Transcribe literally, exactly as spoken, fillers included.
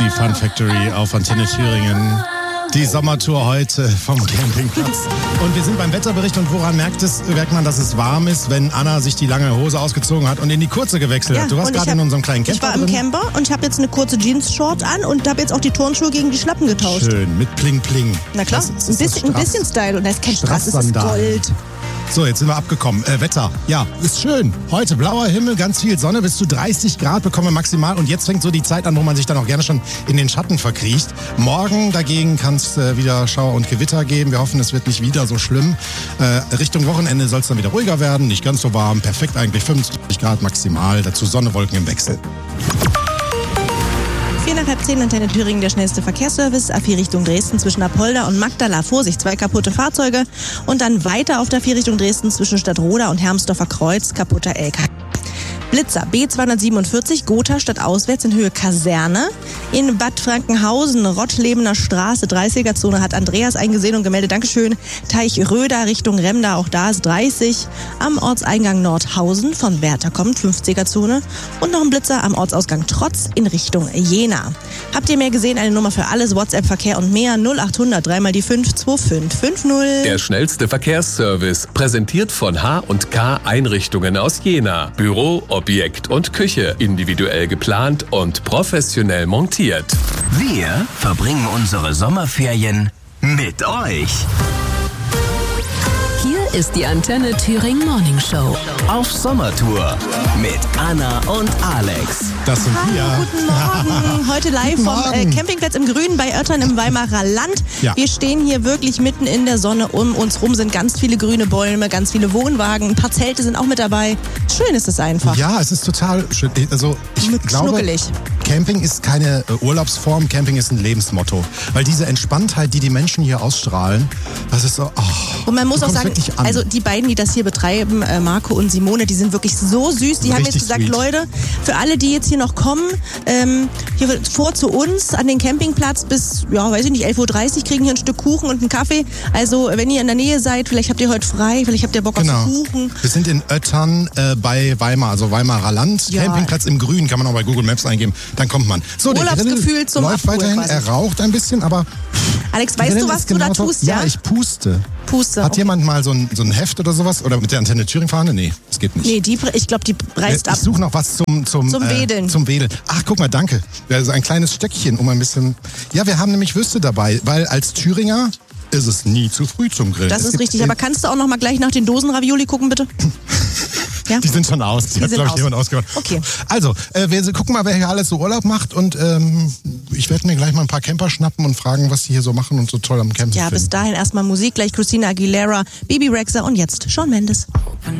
Die Fun Factory auf Antenne Thüringen. Die Sommertour heute vom Campingplatz. Und wir sind beim Wetterbericht und woran merkt, es, merkt man, dass es warm ist, wenn Anna sich die lange Hose ausgezogen hat und in die kurze gewechselt ja, hat. Du warst gerade in unserem kleinen Camper. Ich war im drin. Camper und ich habe jetzt eine kurze Jeans-Short an und habe jetzt auch die Turnschuhe gegen die Schlappen getauscht. Schön, mit Pling Pling. Na klar, Das, das ein, bisschen, ein bisschen Style und da ist kein Strass, es ist Gold. So, jetzt sind wir abgekommen. Äh, Wetter, ja, ist schön. Heute blauer Himmel, ganz viel Sonne, bis zu dreißig Grad bekommen wir maximal. Und jetzt fängt so die Zeit an, wo man sich dann auch gerne schon in den Schatten verkriecht. Morgen dagegen kann es äh, wieder Schauer und Gewitter geben. Wir hoffen, es wird nicht wieder so schlimm. Äh, Richtung Wochenende soll es dann wieder ruhiger werden, nicht ganz so warm. Perfekt eigentlich, fünfundzwanzig Grad maximal. Dazu Sonne, Wolken im Wechsel. vier nach halb zehn, Antenne Thüringen, der schnellste Verkehrsservice. A vier Richtung Dresden zwischen Apolda und Magdala. Vorsicht, zwei kaputte Fahrzeuge. Und dann weiter auf der vier Richtung Dresden zwischen Stadtroda und Hermsdorfer Kreuz, kaputter L K W. Blitzer, B zweihundertsiebenundvierzig, Gotha stadtauswärts in Höhe Kaserne. In Bad Frankenhausen, Rottlebener Straße, dreißiger-Zone, hat Andreas eingesehen und gemeldet. Dankeschön. Teich Röder Richtung Remda, auch da ist dreißig. Am Ortseingang Nordhausen von Werther kommt, fünfziger-Zone. Und noch ein Blitzer am Ortsausgang Trotz in Richtung Jena. Habt ihr mehr gesehen? Eine Nummer für alles, WhatsApp-Verkehr und mehr. null achthundert, dreimal die fünf, zwei fünf fünf null. Der schnellste Verkehrsservice, präsentiert von H und K Einrichtungen aus Jena. Büro, Objekt und Küche, individuell geplant und professionell montiert. Wir verbringen unsere Sommerferien mit euch. Hier ist die Antenne Thüringen Morning Show. Auf Sommertour mit Anna und Alex. Das sind Hallo, wir. guten Morgen. Heute live Guten vom äh, Morgen. Campingplatz im Grünen bei Oettern im Weimarer Land. Ja. Wir stehen hier wirklich mitten in der Sonne. Um uns rum sind ganz viele grüne Bäume, ganz viele Wohnwagen. Ein paar Zelte sind auch mit dabei. Schön ist es einfach. Ja, es ist total schön. Also ich Mit glaube, schnuckelig. Camping ist keine äh, Urlaubsform, Camping ist ein Lebensmotto. Weil diese Entspanntheit, die die Menschen hier ausstrahlen, das ist so, oh, Und man muss du auch kommst sagen, wirklich an. also die beiden, die das hier betreiben, äh, Marco und Simone, die sind wirklich so süß. Die haben jetzt Richtig gesagt, sweet. Leute, für alle, die jetzt hier noch kommen, ähm, hier wird vor zu uns an den Campingplatz bis, ja, weiß ich nicht, elf Uhr dreißig, kriegen hier ein Stück Kuchen und einen Kaffee. Also wenn ihr in der Nähe seid, vielleicht habt ihr heute frei, vielleicht habt ihr Bock Genau. auf Kuchen. Wir sind in Oettern äh, bei Weimar, also Weimarer Land. Ja. Campingplatz im Grün, kann man auch bei Google Maps eingeben. Dann kommt man. So, der Urlaubsgefühl Grill zum läuft Abholen weiterhin. quasi. Er raucht ein bisschen, aber Alex, die weißt Grill du, was ist du da genauso- tust, Ja, ja? ich puste. Puste. Hat Okay. jemand mal so ein, so ein Heft oder sowas? Oder mit der Antenne Thüringen-Fahne? Nee, das geht nicht. Nee, die, ich glaube, die reißt ab. Ich suche noch was zum, zum, Zum Wedeln. Äh, zum Wedeln. Ach, guck mal, danke. Das ist ein kleines Stöckchen, um ein bisschen... Ja, wir haben nämlich Würste dabei, weil als Thüringer ist es nie zu früh zum Grillen. Das Es ist gibt richtig. den- Aber kannst du auch noch mal gleich nach den Dosenravioli gucken, bitte? Ja? Die sind schon aus. Die, Die hat, sind glaube ich, aus. jemand ausgemacht. Okay. Also, äh, wir gucken mal, wer hier alles so Urlaub macht. Und ähm, ich werde mir gleich mal ein paar Camper schnappen und fragen, was die hier so machen und so toll am Campen Ja, finden. bis dahin erstmal Musik. Gleich Christina Aguilera, Bibi Rexha und jetzt Shawn Mendes.